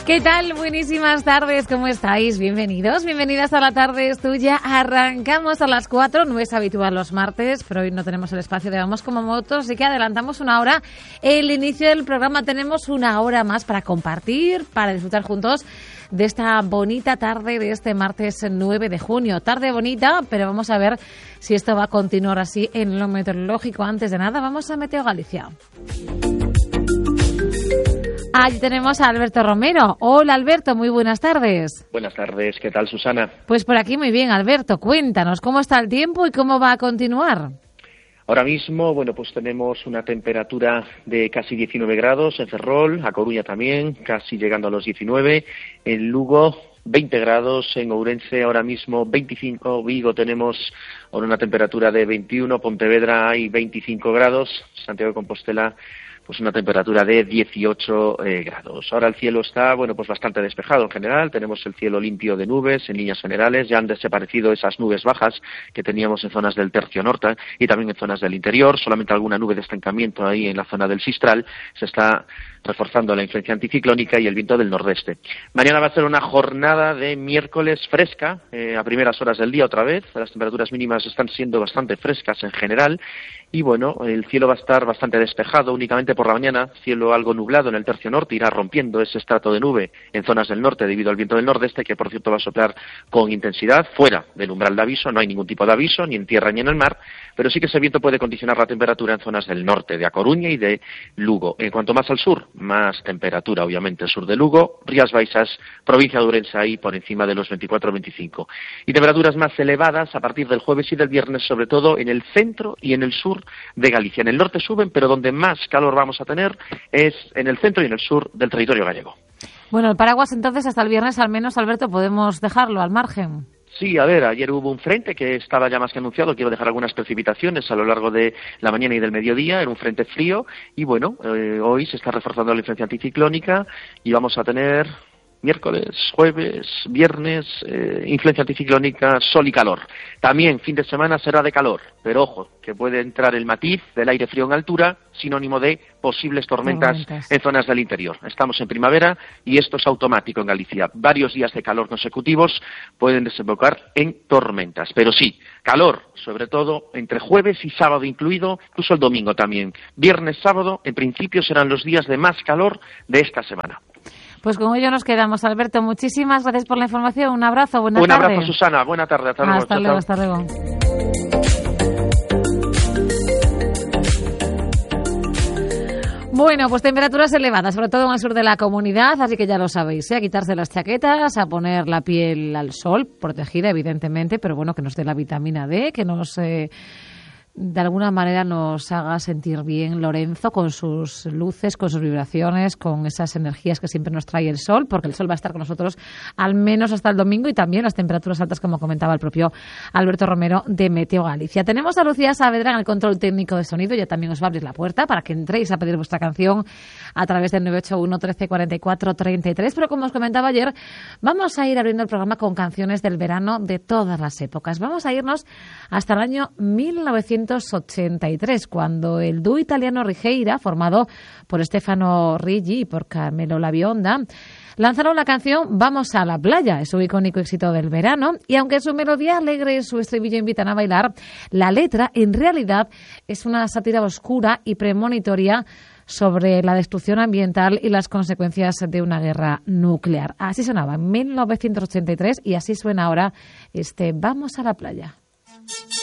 ¿Qué tal? Buenísimas tardes, ¿cómo estáis? Bienvenidos, bienvenidas a La Tarde es Tuya. Arrancamos a las 4, no es habitual los martes, pero hoy no tenemos el espacio de Vamos como Motos, así que adelantamos una hora. El inicio del programa tenemos una hora más para compartir, para disfrutar juntos de esta bonita tarde de este martes 9 de junio. Tarde bonita, pero vamos a ver si esto va a continuar así en lo meteorológico. Antes de nada, vamos a Meteo Galicia. Allí tenemos a Alberto Romero. Hola, Alberto, muy buenas tardes. Buenas tardes, ¿qué tal, Susana? Pues por aquí muy bien, Alberto. Cuéntanos, ¿cómo está el tiempo y cómo va a continuar? Ahora mismo, pues tenemos una temperatura de casi 19 grados en Ferrol, a Coruña también, casi llegando a los 19, en Lugo 20 grados, en Ourense ahora mismo 25, Vigo tenemos ahora una temperatura de 21, Pontevedra hay 25 grados, Santiago de Compostela pues una temperatura de 18 grados. Ahora el cielo está, pues bastante despejado en general. Tenemos el cielo limpio de nubes en líneas generales. Ya han desaparecido esas nubes bajas que teníamos en zonas del tercio norte y también en zonas del interior. Solamente alguna nube de estancamiento ahí en la zona del Sistral. Se está reforzando la influencia anticiclónica y el viento del nordeste. Mañana va a ser una jornada de miércoles fresca, a primeras horas del día otra vez. Las temperaturas mínimas están siendo bastante frescas en general. Y el cielo va a estar bastante despejado, únicamente por la mañana, cielo algo nublado en el tercio norte, irá rompiendo ese estrato de nube en zonas del norte debido al viento del nordeste, que por cierto va a soplar con intensidad fuera del umbral de aviso, no hay ningún tipo de aviso, ni en tierra ni en el mar, pero sí que ese viento puede condicionar la temperatura en zonas del norte, de A Coruña y de Lugo. En cuanto más al sur, más temperatura, obviamente, sur de Lugo, Rías Baixas, provincia de Ourense, ahí por encima de los 24-25. Y temperaturas más elevadas a partir del jueves y del viernes, sobre todo en el centro y en el sur de Galicia. En el norte suben, pero donde más calor vamos a tener es en el centro y en el sur del territorio gallego. Bueno, el paraguas entonces hasta el viernes al menos, Alberto, podemos dejarlo al margen. Sí, ayer hubo un frente que estaba ya más que anunciado, que iba a dejar algunas precipitaciones a lo largo de la mañana y del mediodía, era un frente frío, y hoy se está reforzando la influencia anticiclónica y vamos a tener miércoles, jueves, viernes, influencia anticiclónica, sol y calor. También fin de semana será de calor, pero ojo, que puede entrar el matiz del aire frío en altura, sinónimo de posibles tormentas en zonas del interior. Estamos en primavera y esto es automático en Galicia. Varios días de calor consecutivos pueden desembocar en tormentas, pero sí, calor, sobre todo entre jueves y sábado incluido, incluso el domingo también. Viernes, sábado, en principio serán los días de más calor de esta semana. Pues con ello nos quedamos, Alberto. Muchísimas gracias por la información. Un abrazo, buena tarde. Un abrazo, Susana. Buena tarde. Hasta luego. Hasta luego. Bueno, pues temperaturas elevadas, sobre todo en el sur de la comunidad, así que ya lo sabéis, a quitarse las chaquetas, a poner la piel al sol, protegida evidentemente, pero que nos dé la vitamina D, que nos de alguna manera nos haga sentir bien Lorenzo con sus luces, con sus vibraciones, con esas energías que siempre nos trae el sol, porque el sol va a estar con nosotros al menos hasta el domingo y también las temperaturas altas, como comentaba el propio Alberto Romero de Meteo Galicia. Tenemos a Lucía Saavedra en el control técnico de sonido, ya también os va a abrir la puerta para que entréis a pedir vuestra canción a través del 981 13 44 33, pero como os comentaba ayer, vamos a ir abriendo el programa con canciones del verano de todas las épocas. Vamos a irnos hasta el año 1983, cuando el dúo italiano Righeira, formado por Stefano Riggi y por Carmelo Labionda, lanzaron la canción Vamos a la playa, es su icónico éxito del verano, y aunque su melodía alegre y su estribillo invitan a bailar, la letra en realidad es una sátira oscura y premonitoria sobre la destrucción ambiental y las consecuencias de una guerra nuclear. Así sonaba en 1983 y así suena ahora este Vamos a la playa.